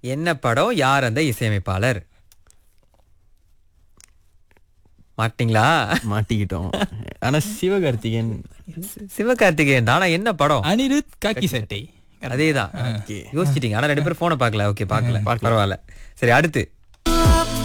என்ன படம், யார் அந்த இசையமைப்பாளர்? மாட்டீங்களா? மாட்டிக்கிட்டோம். ஆனா சிவகார்த்திகேயன். சிவகார்த்திகேயன் தானா? என்ன படம்? அனிருத் காக்கி சட்டை. அதேதான். யோசிச்சிட்டீங்க. ஆனா 2 பேரும் போனை பார்க்கல. ஓகே, பார்க்கல. பரவாயில்ல. சரி, அடுத்து